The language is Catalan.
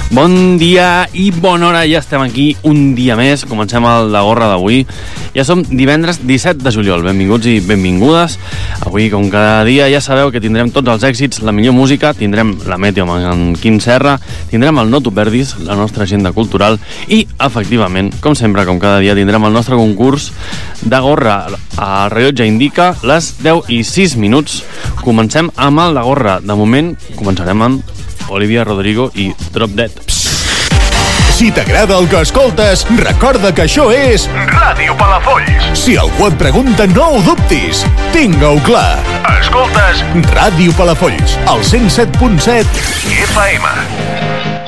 Bon dia i bona hora, ja estem aquí un dia més, comencem el La Gorra d'avui. Ja som divendres 17 de juliol, benvinguts i benvingudes. Avui, com cada dia, ja sabeu que tindrem tots els èxits, la millor música, tindrem la meteo amb en Quim Serra, tindrem el No t'ho perdis, la nostra agenda cultural i, efectivament, com sempre, com cada dia, tindrem el nostre concurs de gorra. El rellotge indica les 10 i 6 minuts. Comencem amb el La Gorra. De moment, començarem amb Olivia Rodrigo i Drop Dead. Si t'agrada el que escoltes, recorda que això és Ràdio Palafolls. Si algú et pregunta, no ho dubtis. Tinga-ho clar. Escoltes Ràdio Palafolls, al 107.7 FM.